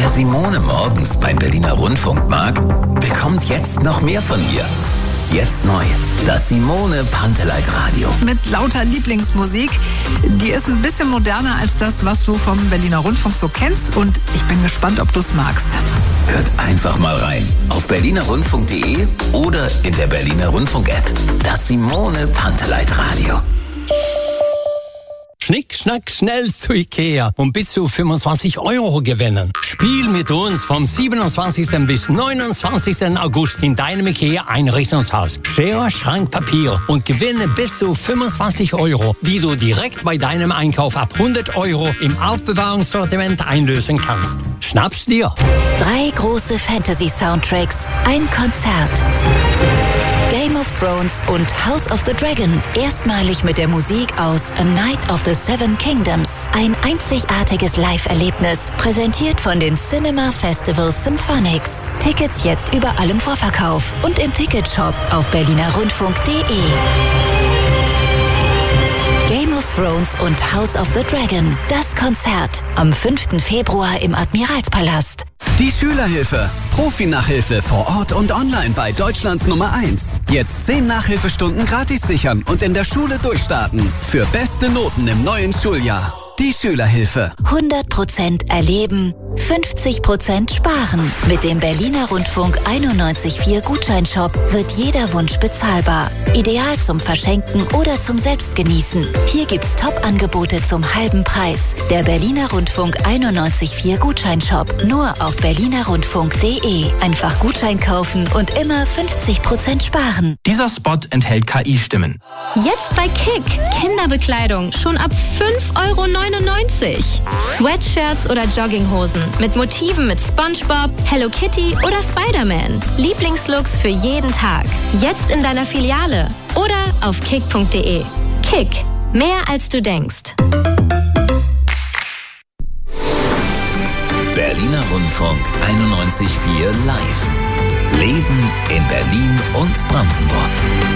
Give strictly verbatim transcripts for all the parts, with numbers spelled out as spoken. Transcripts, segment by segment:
Wer Simone morgens beim Berliner Rundfunk mag, bekommt jetzt noch mehr von ihr. Jetzt neu, das Simone Panteleit Radio. Mit lauter Lieblingsmusik. Die ist ein bisschen moderner als das, was du vom Berliner Rundfunk so kennst. Und ich bin gespannt, ob du es magst. Hört einfach mal rein. Auf berliner rundfunk punkt de oder in der Berliner Rundfunk-App. Das Simone Panteleit Radio. Schnick, schnack, schnell zu Ikea und bis zu fünfundzwanzig Euro gewinnen. Spiel mit uns vom siebenundzwanzigsten bis neunundzwanzigsten August in deinem Ikea-Einrichtungshaus. Schere, Schrank, Papier und gewinne bis zu fünfundzwanzig Euro, die du direkt bei deinem Einkauf ab hundert Euro im Aufbewahrungssortiment einlösen kannst. Schnapp's dir! Drei große Fantasy-Soundtracks, ein Konzert. Game of Thrones und House of the Dragon. Erstmalig mit der Musik aus A Night of the Seven Kingdoms. Ein einzigartiges Live-Erlebnis. Präsentiert von den Cinema Festival Symphonics. Tickets jetzt überall im Vorverkauf und im Ticketshop auf berliner rundfunk punkt de. Game of Thrones und House of the Dragon. Das Konzert am fünften Februar im Admiralspalast. Die Schülerhilfe. Profi-Nachhilfe vor Ort und online bei Deutschlands Nummer eins. Jetzt zehn Nachhilfestunden gratis sichern und in der Schule durchstarten. Für beste Noten im neuen Schuljahr. Die Schülerhilfe. hundert Prozent erleben, fünfzig Prozent sparen. Mit dem Berliner Rundfunk einundneunzig Komma vier Gutscheinshop wird jeder Wunsch bezahlbar. Ideal zum Verschenken oder zum Selbstgenießen. Hier gibt's Top-Angebote zum halben Preis. Der Berliner Rundfunk einundneunzig Komma vier Gutscheinshop. Nur auf berliner rundfunk punkt de. Einfach Gutschein kaufen und immer fünfzig Prozent sparen. Dieser Spot enthält K I-Stimmen. Jetzt bei Kick. Kinderbekleidung schon ab fünf Euro neunundneunzig. Sweatshirts oder Jogginghosen mit Motiven mit SpongeBob, Hello Kitty oder Spider-Man. Lieblingslooks für jeden Tag. Jetzt in deiner Filiale oder auf kick punkt de. Kick. Mehr als du denkst. Berliner Rundfunk einundneunzig Komma vier live. Leben in Berlin und Brandenburg.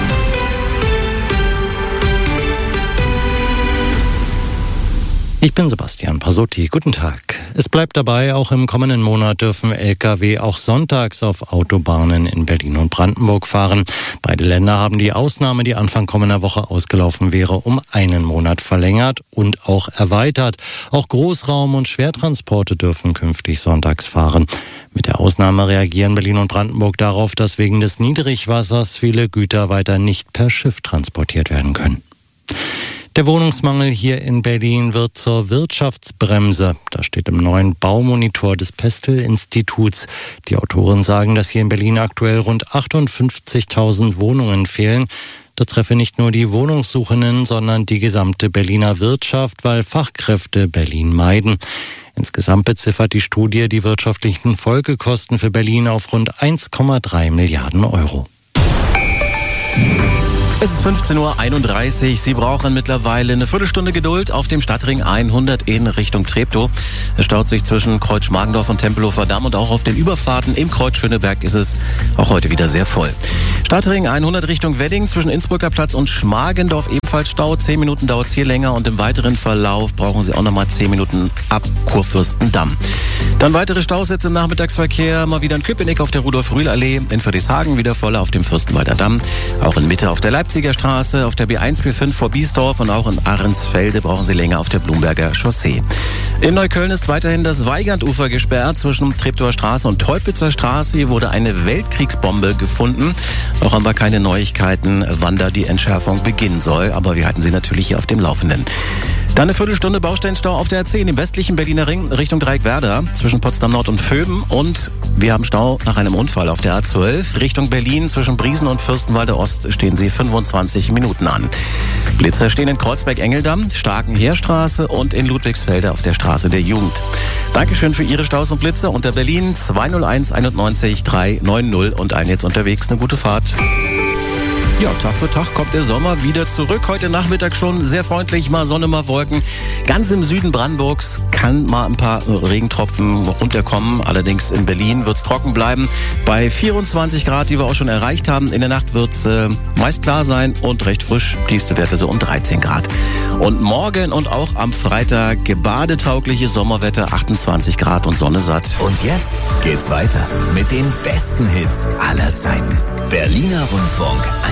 Ich bin Sebastian Pasotti. Guten Tag. Es bleibt dabei, auch im kommenden Monat dürfen L K W auch sonntags auf Autobahnen in Berlin und Brandenburg fahren. Beide Länder haben die Ausnahme, die Anfang kommender Woche ausgelaufen wäre, um einen Monat verlängert und auch erweitert. Auch Großraum- und Schwertransporte dürfen künftig sonntags fahren. Mit der Ausnahme reagieren Berlin und Brandenburg darauf, dass wegen des Niedrigwassers viele Güter weiter nicht per Schiff transportiert werden können. Der Wohnungsmangel hier in Berlin wird zur Wirtschaftsbremse. Das steht im neuen Baumonitor des Pestel-Instituts. Die Autoren sagen, dass hier in Berlin aktuell rund achtundfünfzigtausend Wohnungen fehlen. Das treffe nicht nur die Wohnungssuchenden, sondern die gesamte Berliner Wirtschaft, weil Fachkräfte Berlin meiden. Insgesamt beziffert die Studie die wirtschaftlichen Folgekosten für Berlin auf rund eins Komma drei Milliarden Euro. Es ist fünfzehn Uhr einunddreißig. Sie brauchen mittlerweile eine Viertelstunde Geduld auf dem Stadtring hundert in Richtung Treptow. Es staut sich zwischen Kreuz Schmargendorf und Tempelhofer Damm und auch auf den Überfahrten im Kreuz Schöneberg ist es auch heute wieder sehr voll. Stadtring hundert Richtung Wedding zwischen Innsbrucker Platz und Schmargendorf ebenfalls Stau. Zehn Minuten dauert es hier länger und im weiteren Verlauf brauchen Sie auch nochmal zehn Minuten ab Kurfürstendamm. Dann weitere Staus jetzt im Nachmittagsverkehr. Mal wieder in Köpenick auf der Rudolf-Rühl-Allee, in Friedrichshagen wieder voller auf dem Fürstenwalder Damm. Auch in Mitte auf der Leipziger Straße, auf der B eins, B fünf vor Biesdorf und auch in Ahrensfelde brauchen Sie länger auf der Blumberger Chaussee. In Neukölln ist weiterhin das Weigandufer gesperrt zwischen Treptower Straße und Teupitzer Straße. Hier wurde eine Weltkriegsbombe gefunden. Noch haben wir keine Neuigkeiten, wann da die Entschärfung beginnen soll, aber wir halten Sie natürlich hier auf dem Laufenden. Dann eine Viertelstunde Baustellenstau auf der A zehn im westlichen Berliner Ring Richtung Dreieckwerder zwischen Potsdam Nord und Vöben. Und wir haben Stau nach einem Unfall auf der A zwölf Richtung Berlin zwischen Briesen und Fürstenwalder Ost stehen Sie fünfundzwanzig Minuten an. Blitzer stehen in Kreuzberg-Engeldamm, Starkenheerstraße und in Ludwigsfelde auf der Straße der Jugend. Dankeschön für Ihre Staus und Blitzer unter Berlin zwei null eins einundneunzig drei neun null und ein jetzt unterwegs eine gute Fahrt. Ja, Tag für Tag kommt der Sommer wieder zurück. Heute Nachmittag schon sehr freundlich, mal Sonne, mal Wolken. Ganz im Süden Brandenburgs kann mal ein paar Regentropfen runterkommen. Allerdings in Berlin wird es trocken bleiben. Bei vierundzwanzig Grad, die wir auch schon erreicht haben. In der Nacht wird es äh, meist klar sein und recht frisch. Tiefste Werte so um dreizehn Grad. Und morgen und auch am Freitag badetaugliches Sommerwetter, achtundzwanzig Grad und Sonne satt. Und jetzt geht's weiter mit den besten Hits aller Zeiten. Berliner Rundfunk